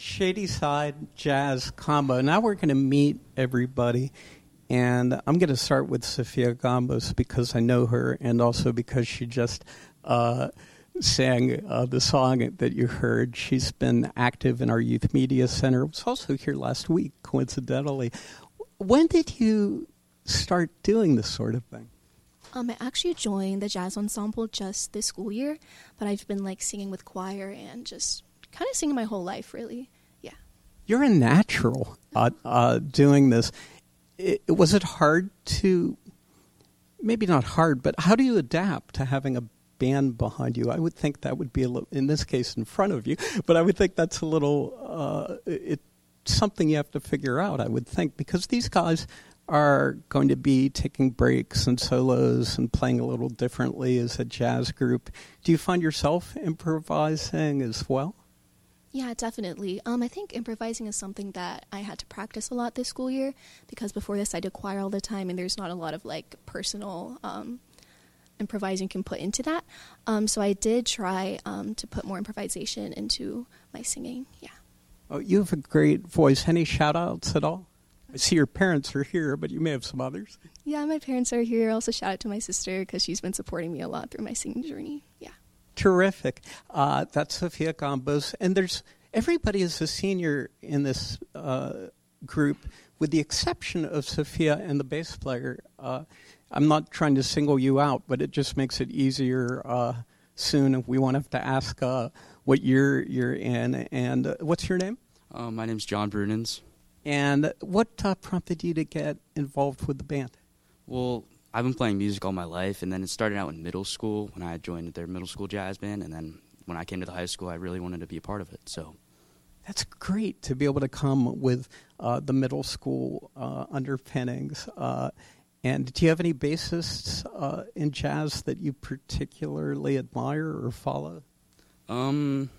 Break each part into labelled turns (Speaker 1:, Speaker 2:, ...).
Speaker 1: Shadyside Jazz Combo. Now we're going to meet everybody, and I'm going to start with Sofia Gambos because I know her, and also because she just sang the song that you heard. She's been active in our Youth Media Center. Was also here last week, coincidentally. When did you start doing this sort of thing?
Speaker 2: I actually joined the jazz ensemble just this school year, but I've been singing with choir and just kind of singing my whole life, really. Yeah.
Speaker 1: You're a natural doing this. Was it hard to, maybe not hard, but how do you adapt to having a band behind you? I would think that would be a little, in this case, in front of you, but I would think that's a little, it's something you have to figure out, I would think, because these guys are going to be taking breaks and solos and playing a little differently as a jazz group. Do you find yourself improvising as well?
Speaker 2: Yeah, definitely. I think improvising is something that I had to practice a lot this school year because before this I did choir all the time and there's not a lot of personal improvising you can put into that. So I did try to put more improvisation into my singing, yeah.
Speaker 1: Oh, you have a great voice. Any shout-outs at all? I see your parents are here, but you may have some others.
Speaker 2: Yeah, my parents are here. Also shout out to my sister because she's been supporting me a lot through my singing journey, yeah.
Speaker 1: Terrific. That's Sofia Gambos. And everybody is a senior in this group, with the exception of Sofia and the bass player. I'm not trying to single you out, but it just makes it easier soon. We won't have to ask what year you're in. And what's your name?
Speaker 3: My name's John Brunens.
Speaker 1: And what prompted you to get involved with the band?
Speaker 3: Well, I've been playing music all my life, and then it started out in middle school when I joined their middle school jazz band, and then when I came to the high school, I really wanted to be a part of it. So
Speaker 1: that's great to be able to come with the middle school underpinnings. And do you have any bassists in jazz that you particularly admire or follow?
Speaker 3: To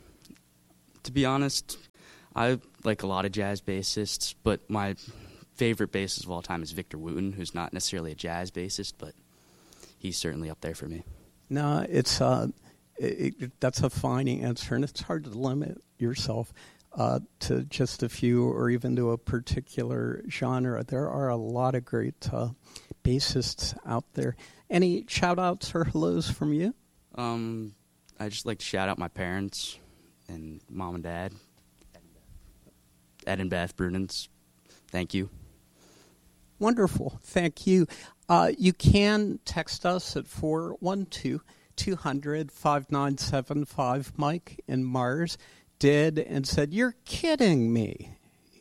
Speaker 3: be honest, I like a lot of jazz bassists, but my favorite bassist of all time is Victor Wooten, who's not necessarily a jazz bassist, but he's certainly up there for me.
Speaker 1: No, it's that's a fine answer, and it's hard to limit yourself to just a few or even to a particular genre. There are a lot of great bassists out there. Any shout-outs or hellos from you?
Speaker 3: I just like to shout out my parents and mom and dad. Ed and Beth Brunens. Thank you.
Speaker 1: Wonderful. Thank you. You can text us at 412-200-5975. Mike in Mars did and said, "You're kidding me.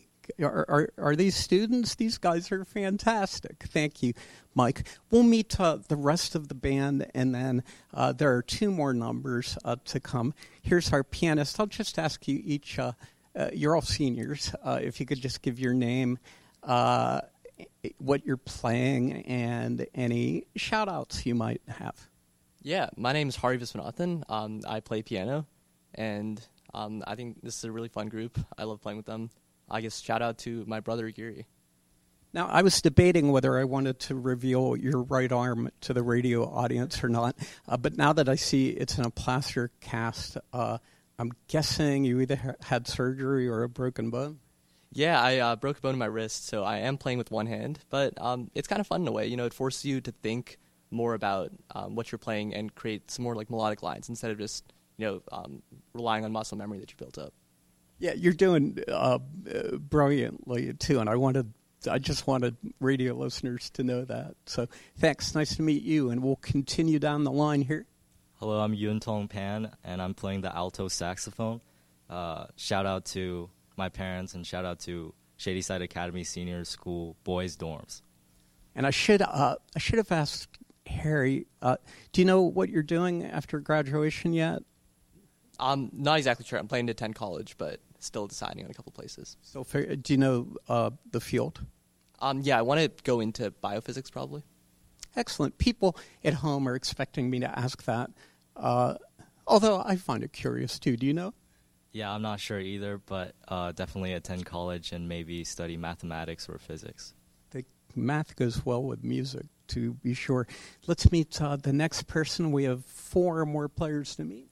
Speaker 1: Are these students? These guys are fantastic." Thank you, Mike. We'll meet the rest of the band, and then there are two more numbers to come. Here's our pianist. I'll just ask you each, you're all seniors, if you could just give your name, what you're playing, and any shout-outs you might have.
Speaker 4: Yeah, my name is Hari Viswanathan. I play piano, and I think this is a really fun group. I love playing with them. I guess shout out to my brother, Giri.
Speaker 1: Now, I was debating whether I wanted to reveal your right arm to the radio audience or not, but now that I see it's in a plaster cast, I'm guessing you either had surgery or a broken bone?
Speaker 4: Yeah, I broke a bone in my wrist, so I am playing with one hand, but it's kind of fun in a way. You know, it forces you to think more about what you're playing and create some more melodic lines instead of just, relying on muscle memory that you built up.
Speaker 1: Yeah, you're doing brilliantly, too, and I just wanted radio listeners to know that. So thanks. Nice to meet you, and we'll continue down the line here.
Speaker 5: Hello, I'm Yun Tong Pan, and I'm playing the alto saxophone. Shout out to my parents, and shout out to Shadyside Academy Senior School Boys Dorms. And
Speaker 1: I should have asked Harry, do you know what you're doing after graduation yet?
Speaker 4: I'm not exactly sure. I'm planning to attend college, but still deciding on a couple places.
Speaker 1: So, do you know the field?
Speaker 4: Yeah, I want to go into biophysics probably.
Speaker 1: Excellent. People at home are expecting me to ask that, although I find it curious too. Do you know?
Speaker 5: Yeah, I'm not sure either, but definitely attend college and maybe study mathematics or physics.
Speaker 1: The math goes well with music, to be sure. Let's meet the next person. We have 4 more players to meet.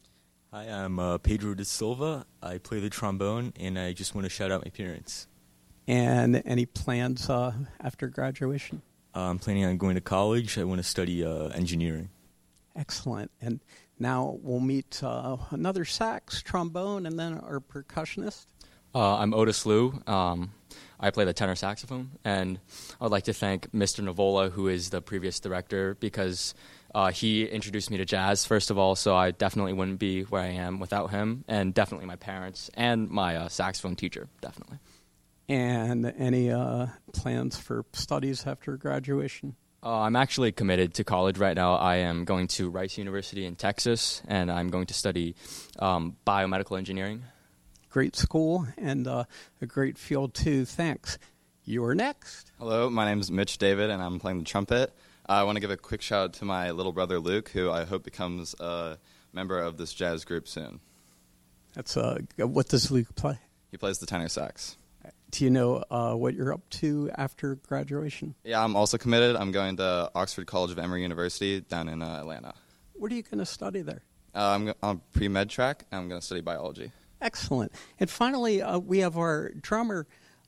Speaker 6: Hi, I'm Pedro de Silva. I play the trombone, and I just want to shout out my parents.
Speaker 1: And any plans after graduation?
Speaker 6: I'm planning on going to college. I want to study engineering.
Speaker 1: Excellent. And now we'll meet another sax, trombone, and then our percussionist.
Speaker 7: I'm Otis Liu. I play the tenor saxophone, and I would like to thank Mr. Navola, who is the previous director, because he introduced me to jazz, first of all, so I definitely wouldn't be where I am without him, and definitely my parents and my saxophone teacher, definitely.
Speaker 1: And any plans for studies after graduation?
Speaker 7: I'm actually committed to college right now. I am going to Rice University in Texas, and I'm going to study biomedical engineering.
Speaker 1: Great school and a great field, too. Thanks. You're next.
Speaker 8: Hello, my name is Mitch David, and I'm playing the trumpet. I want to give a quick shout out to my little brother Luke, who I hope becomes a member of this jazz group soon.
Speaker 1: That's what does Luke play?
Speaker 8: He plays the tenor sax.
Speaker 1: Do you know what you're up to after graduation?
Speaker 8: Yeah, I'm also committed. I'm going to Oxford College of Emory University down in Atlanta.
Speaker 1: What are you going to study there?
Speaker 8: I'm on pre-med track, and I'm going to study biology.
Speaker 1: Excellent. And finally, we have our drummer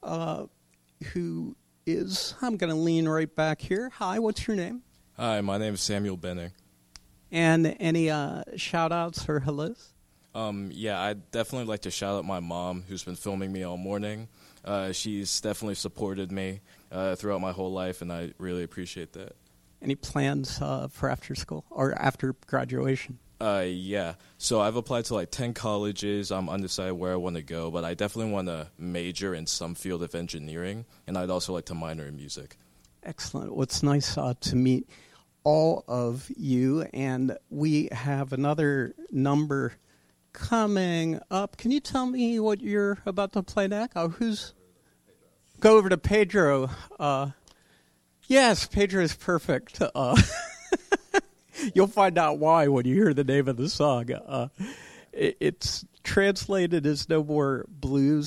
Speaker 1: who is, I'm going to lean right back here. Hi, what's your name?
Speaker 9: Hi, my name is Samuel Benning.
Speaker 1: And any shout-outs or hellos?
Speaker 9: Yeah, I'd definitely like to shout out my mom, who's been filming me all morning. She's definitely supported me throughout my whole life, and I really appreciate that.
Speaker 1: Any plans for after school or after graduation?
Speaker 9: Yeah. So I've applied to like 10 colleges. I'm undecided where I want to go, but I definitely want to major in some field of engineering, and I'd also like to minor in music.
Speaker 1: Excellent. Well, it's nice to meet all of you, and we have another number coming up. Can you tell me what you're about to play next? Go over to Pedro. Yes, Pedro is perfect. You'll find out why when you hear the name of the song. It's translated as No More Blues.